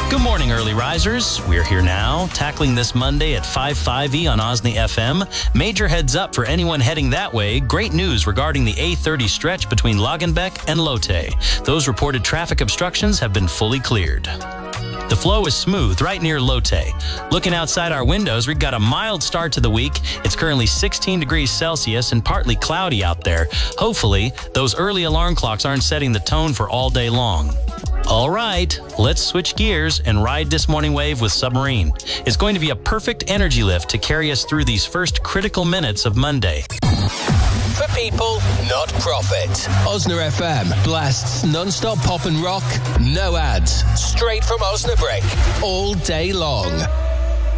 Good morning, early risers. We're here now, tackling this Monday at 5:5 on Osney FM. Major heads up for anyone heading that way. Great news regarding the A30 stretch between Lagenbeck and Lotte. Those reported traffic obstructions have been fully cleared. The flow is smooth right near Lotte. Looking outside our windows, we've got a mild start to the week. It's currently 16 degrees Celsius and partly cloudy out there. Hopefully, those early alarm clocks aren't setting the tone for all day long. All right, let's switch gears and ride this morning wave with Submarine. It's going to be a perfect energy lift to carry us through these first critical minutes of Monday. For people, not profit. Osna FM blasts non-stop pop and rock, no ads, straight from Osnabrick, all day long.